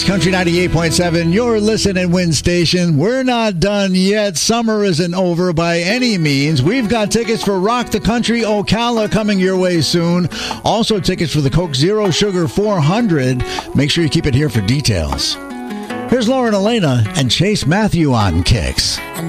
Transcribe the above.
Country 98.7, your listen and win station. We're not done yet. Summer isn't over by any means. We've got tickets for Rock the Country Ocala coming your way soon. Also tickets for the Coke Zero Sugar 400. Make sure you keep it here for details. Here's Lauren Elena and Chase Matthew on Kicks.